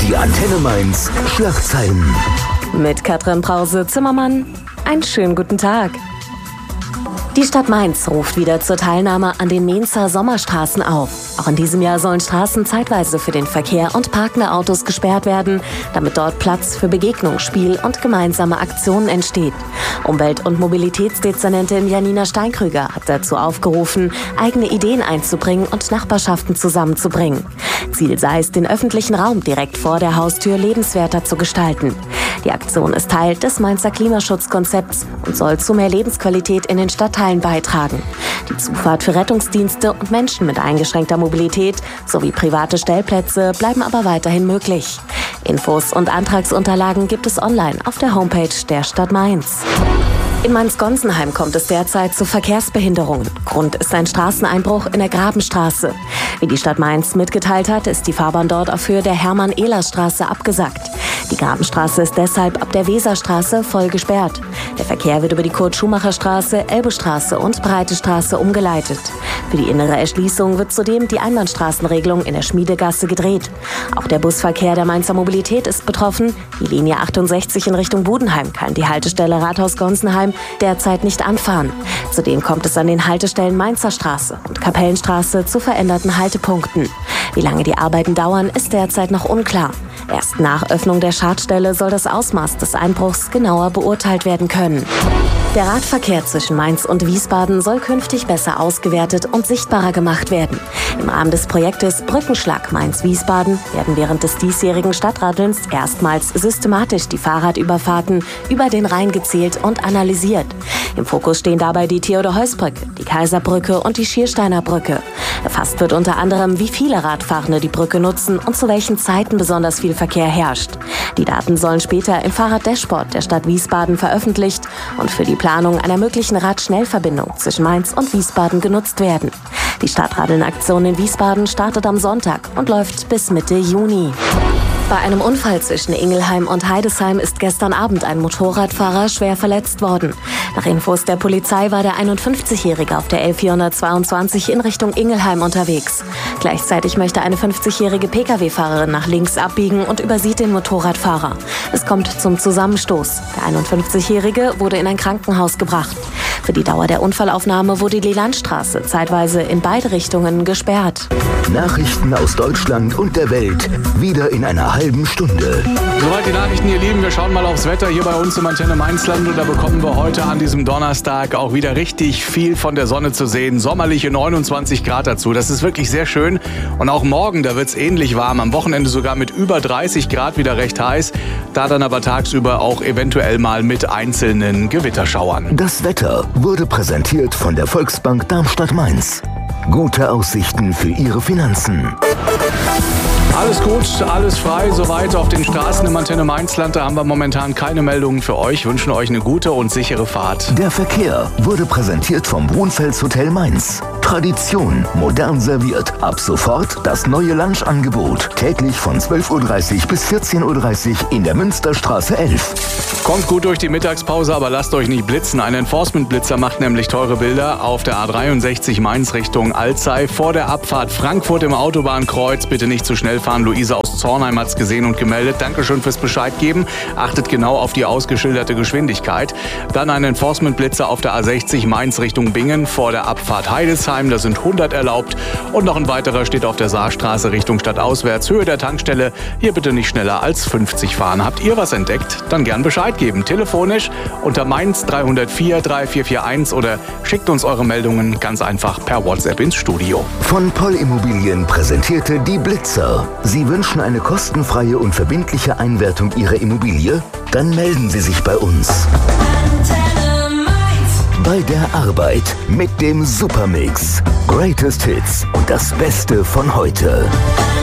Die Antenne Mainz Schlagzeilen. Mit Katrin Brause-Zimmermann. Einen schönen guten Tag. Die Stadt Mainz ruft wieder zur Teilnahme an den Mainzer Sommerstraßen auf. Auch in diesem Jahr sollen Straßen zeitweise für den Verkehr und parkende Autos gesperrt werden, damit dort Platz für Begegnung, Spiel und gemeinsame Aktionen entsteht. Umwelt- und Mobilitätsdezernentin Janina Steinkrüger hat dazu aufgerufen, eigene Ideen einzubringen und Nachbarschaften zusammenzubringen. Ziel sei es, den öffentlichen Raum direkt vor der Haustür lebenswerter zu gestalten. Die Aktion ist Teil des Mainzer Klimaschutzkonzepts und soll zu mehr Lebensqualität in den Stadtteilen beitragen. Die Zufahrt für Rettungsdienste und Menschen mit eingeschränkter Mobilität sowie private Stellplätze bleiben aber weiterhin möglich. Infos und Antragsunterlagen gibt es online auf der Homepage der Stadt Mainz. In Mainz-Gonsenheim kommt es derzeit zu Verkehrsbehinderungen. Grund ist ein Straßeneinbruch in der Grabenstraße. Wie die Stadt Mainz mitgeteilt hat, ist die Fahrbahn dort auf Höhe der Hermann-Ehlers-Straße abgesackt. Die Grabenstraße ist deshalb ab der Weserstraße voll gesperrt. Der Verkehr wird über die Kurt-Schumacher-Straße, Elbestraße und Breitestraße umgeleitet. Für die innere Erschließung wird zudem die Einbahnstraßenregelung in der Schmiedegasse gedreht. Auch der Busverkehr der Mainzer Mobilität ist betroffen. Die Linie 68 in Richtung Budenheim kann die Haltestelle Rathaus-Gonsenheim derzeit nicht anfahren. Zudem kommt es an den Haltestellen Mainzer Straße und Kapellenstraße zu veränderten Haltepunkten. Wie lange die Arbeiten dauern, ist derzeit noch unklar. Erst nach Öffnung der Schadstelle soll das Ausmaß des Einbruchs genauer beurteilt werden können. Der Radverkehr zwischen Mainz und Wiesbaden soll künftig besser ausgewertet und sichtbarer gemacht werden. Im Rahmen des Projektes Brückenschlag Mainz-Wiesbaden werden während des diesjährigen Stadtradelns erstmals systematisch die Fahrradüberfahrten über den Rhein gezählt und analysiert. Im Fokus stehen dabei die Theodor-Heuss-Brücke, die Kaiserbrücke und die Schiersteiner Brücke. Erfasst wird unter anderem, wie viele Radfahrende die Brücke nutzen und zu welchen Zeiten besonders viel Verkehr herrscht. Die Daten sollen später im Fahrrad-Dashboard der Stadt Wiesbaden veröffentlicht und für die Planung einer möglichen Radschnellverbindung zwischen Mainz und Wiesbaden genutzt werden. Die Stadtradeln-Aktion in Wiesbaden startet am Sonntag und läuft bis Mitte Juni. Bei einem Unfall zwischen Ingelheim und Heidesheim ist gestern Abend ein Motorradfahrer schwer verletzt worden. Nach Infos der Polizei war der 51-Jährige auf der L422 in Richtung Ingelheim unterwegs. Gleichzeitig möchte eine 50-jährige Pkw-Fahrerin nach links abbiegen und übersieht den Motorradfahrer. Es kommt zum Zusammenstoß. Der 51-Jährige wurde in ein Krankenhaus gebracht. Für die Dauer der Unfallaufnahme wurde die Landstraße zeitweise in beide Richtungen gesperrt. Nachrichten aus Deutschland und der Welt wieder in einer halben Stunde. Soweit die Nachrichten, ihr Lieben. Wir schauen mal aufs Wetter hier bei uns im Antenne Mainzland. Und da bekommen wir heute an diesem Donnerstag auch wieder richtig viel von der Sonne zu sehen. Sommerliche 29 Grad dazu. Das ist wirklich sehr schön. Und auch morgen, da wird es ähnlich warm. Am Wochenende sogar mit über 30 Grad wieder recht heiß. Da dann aber tagsüber auch eventuell mal mit einzelnen Gewitterschauern. Das Wetter wurde präsentiert von der Volksbank Darmstadt-Mainz. Gute Aussichten für Ihre Finanzen. Alles gut, alles frei, soweit auf den Straßen im Antenne Mainzland. Da haben wir momentan keine Meldungen für euch. Wünschen euch eine gute und sichere Fahrt. Der Verkehr wurde präsentiert vom Brunfels Hotel Mainz. Tradition, modern serviert. Ab sofort das neue Lunchangebot. Täglich von 12.30 Uhr bis 14.30 Uhr in der Münsterstraße 11. Kommt gut durch die Mittagspause, aber lasst euch nicht blitzen. Ein Enforcement-Blitzer macht nämlich teure Bilder auf der A63 Mainz Richtung Alzey. Vor der Abfahrt Frankfurt im Autobahnkreuz. Bitte nicht zu schnell fahren. Luise aus Zornheim hat es gesehen und gemeldet. Dankeschön fürs Bescheid geben. Achtet genau auf die ausgeschilderte Geschwindigkeit. Dann ein Enforcement-Blitzer auf der A60 Mainz Richtung Bingen vor der Abfahrt Heidesheim. Da sind 100 erlaubt. Und noch ein weiterer steht auf der Saarstraße Richtung Stadtauswärts. Höhe der Tankstelle. Hier bitte nicht schneller als 50 fahren. Habt ihr was entdeckt? Dann gern Bescheid geben. Telefonisch unter Mainz 304 3441 oder schickt uns eure Meldungen ganz einfach per WhatsApp ins Studio. Von Poll Immobilien präsentierte die Blitzer. Sie wünschen eine kostenfreie und verbindliche Einwertung Ihrer Immobilie? Dann melden Sie sich bei uns. Bei der Arbeit mit dem Supermix. Greatest Hits und das Beste von heute.